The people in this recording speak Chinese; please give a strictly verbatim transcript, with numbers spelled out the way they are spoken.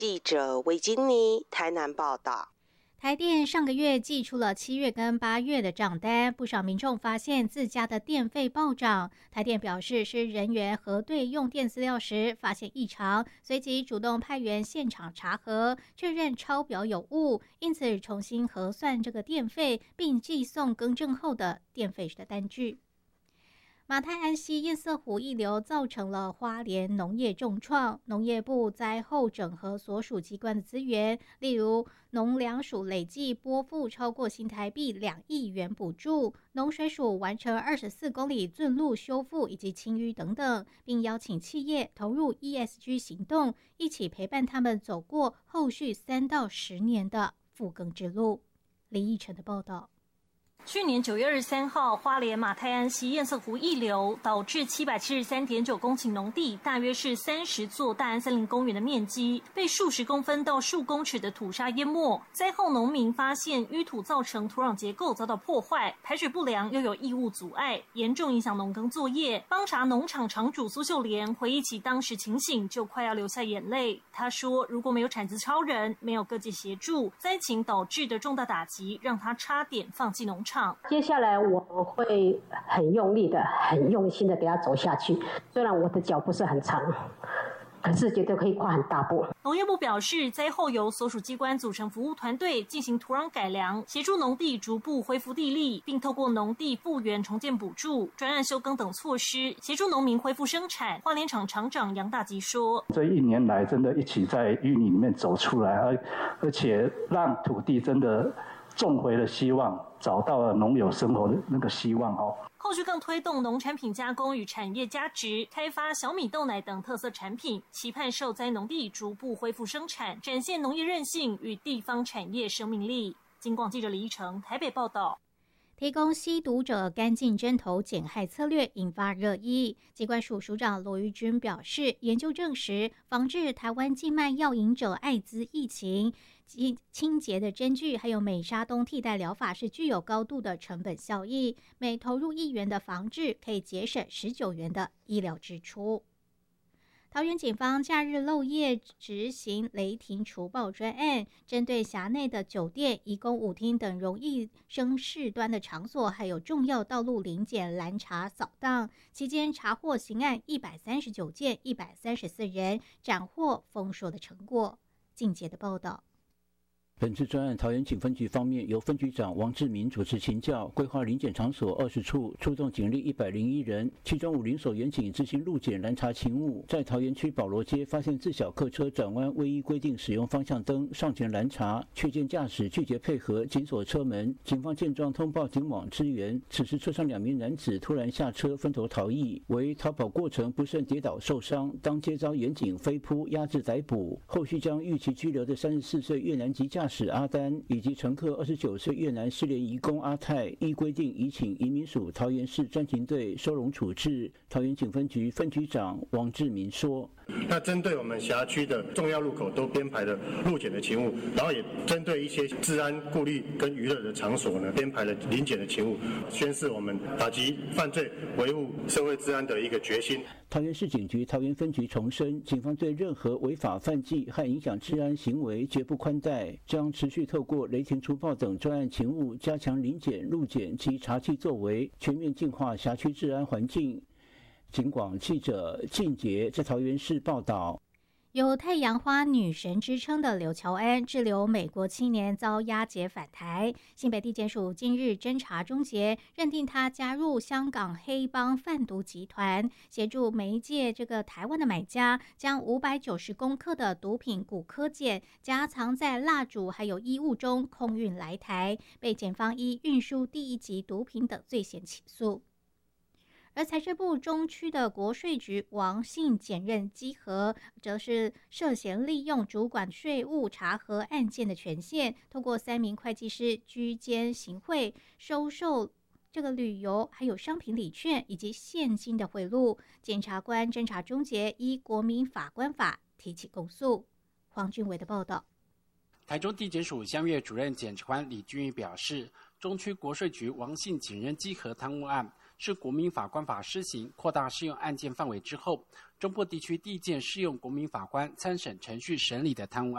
记者韦金妮台南报道。 台电上个月寄出了七月跟八月的账单，不少民众发现自家的电费暴涨。台电表示，是人员核对用电资料时发现异常，随即主动派员现场查核，确认超标有误，因此重新核算这个电费，并寄送更正后的电费的单据。马太安溪堰塞湖溢流造成了花莲农业重创，农业部灾后整合所属机关的资源，例如农粮署累计拨付超过新台币两亿元补助，农水署完成二十四公里圳路修复以及清淤等等，并邀请企业投入 E S G 行动，一起陪伴他们走过后续三到十年的复耕之路。李义成的报道。 去年九月二十三号，花莲马太安溪堰塞湖溢流，导致七百七十三点九公顷农地，大约是三十座大安森林公园的面积，被数十公分到数公尺的土沙淹没。灾后，农民发现淤土造成土壤结构遭到破坏，排水不良，又有异物阻碍，严重影响农耕作业。帮查农场场主苏秀莲回忆起当时情形，就快要流下眼泪。他说，如果没有产子超人，没有各界协助，灾情导致的重大打击，让他差点放弃农场。 接下来我会很用力的、很用心的给他走下去。虽然我的脚不是很长，可是绝对可以跨很大步。 农业部表示，灾后由所属机关组成服务团队进行土壤改良，协助农地逐步恢复地力，并透过农地复原重建补助、专案休耕等措施，协助农民恢复生产。花莲厂厂长杨大吉说：“ 这一年来，真的一起在淤泥里面走出来，而而且让土地真的种回了希望，找到了农友生活的那个希望哦。” 后续更推动农产品加工与产业加值，开发小米豆奶等特色产品，期盼受灾农地逐步恢复生产，展现农业韧性与地方产业生命力。金广记者李一成台北报道。 提供吸毒者干净针头减害策略引发热议。疾管署署长罗玉君表示，研究证实，防治台湾境脉药瘾者艾滋疫情及清洁的针具，还有美沙东替代疗法是具有高度的成本效益，每投入一元的防治可以节省十九元的医疗支出。桃园警方假日漏夜执行雷霆除暴专案，针对辖内的酒店、移工舞厅等容易生事端的场所，还有重要道路临检拦查扫荡，期间查获刑案一百三十九件，一百三十四人，斩获丰硕的成果。进阶的报道。 本次专案，桃园警分局方面由分局长王志明主持勤教，规划临检场所二十处，出动警力一百零一人，其中五零所员警执行路检拦查勤务，在桃园区保罗街发现自小客车转弯未依规定使用方向灯，上前拦查，却见驾驶拒绝配合，紧锁车门。警方见状通报警网支援，此时车上两名男子突然下车分头逃逸，为逃跑过程不慎跌倒受伤，当街遭员警飞扑压制逮捕，后续将预期拘留的三十四岁越南籍驾驶阿丹以及乘客二十九岁越南失联移工阿泰，依规定移请移民署桃园市专勤队收容处置。桃园警分局分局长王志明说：“ 那针对我们辖区的重要路口都编排了路检的勤务，然后也针对一些治安顾虑跟娱乐的场所呢，编排了临检的勤务，宣示我们打击犯罪、维护社会治安的一个决心。” 桃园市警局桃园分局重申，警方对任何违法犯纪和影响治安行为绝不宽待，将持续透过雷霆除暴等专案勤务，加强临检、路检及查缉作为，全面净化辖区治安环境。警广记者靳杰在桃园市报道。 有太阳花女神之称的刘乔安滞留美国七年遭押解返台，新北地检署近日侦查终结，认定他加入香港黑帮贩毒集团，协助媒介这个台湾的买家将五百九十公克的毒品古柯碱夹藏在蜡烛还有衣物中空运来台，被检方依运输第一级毒品等罪嫌起诉。而财政部中区的国税局王姓检任稽核，则是涉嫌利用主管税务查核案件的权限，透过三名会计师居间行贿，收受这个旅游还有商品礼券以及现金的贿赂。检察官侦查终结，依国民法官法提起公诉。黄俊伟的报道。 台中地检署香月主任检察官李君宇表示，中区国税局王姓检任稽核贪污案是国民法官法施行扩大适用案件范围之后，中部地区第一件适用国民法官参审程序审理的贪污案。